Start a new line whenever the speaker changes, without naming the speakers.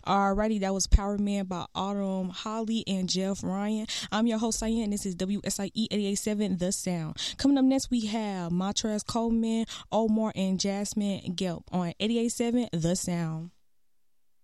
Alrighty, that was Power Man by Autumn Holly and Jeff Ryan. I'm your host, Cyan, and this is WSIE 88.7 The Sound. Coming up next, we have Montrez Coleman, Omar, and Jasmine Gelb on 88.7 The Sound.